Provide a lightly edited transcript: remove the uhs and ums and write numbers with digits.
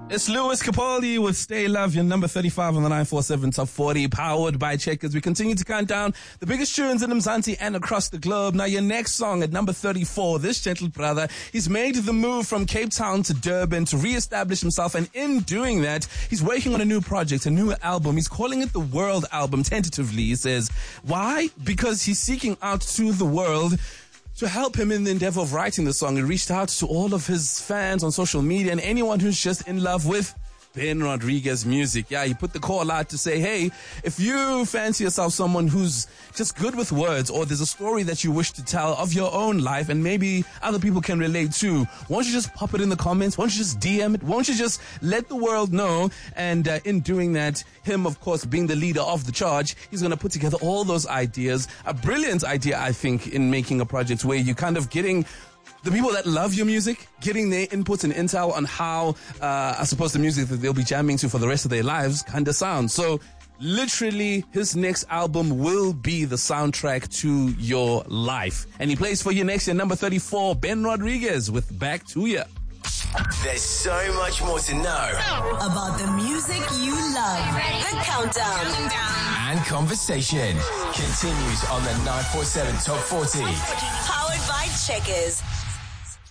It's Lewis Capaldi with Stay Love, your number 35 on the 947 Top 40, powered by Checkers. We continue to count down the biggest tunes in Mzansi and across the globe. Now, your next song at number 34, this gentle brother, he's made the move from Cape Town to Durban to re-establish himself. And in doing that, he's working on a new project, a new album. He's calling it the World Album, tentatively. He says, why? Because he's seeking out to the world to help him in the endeavor of writing the song. He reached out to all of his fans on social media and anyone who's just in love with Ben Rodriguez music. Yeah, he put the call out to say, hey, if you fancy yourself someone who's just good with words, or there's a story that you wish to tell of your own life and maybe other people can relate to, won't you just pop it in the comments? Won't you just DM it? Won't you just let the world know? And in doing that, him, of course, being the leader of the charge, he's going to put together all those ideas. A brilliant idea, I think, in making a project where you're kind of getting the people that love your music, getting their inputs and intel on how, I suppose, the music that they'll be jamming to for the rest of their lives kind of sounds. So, literally, his next album will be the soundtrack to your life. And he plays for you next year, number 34, Ben Rodriguez with Back to Ya. There's so much more to know about the music you love. The countdown and conversation continues on the 947 Top 40. Powered by Checkers.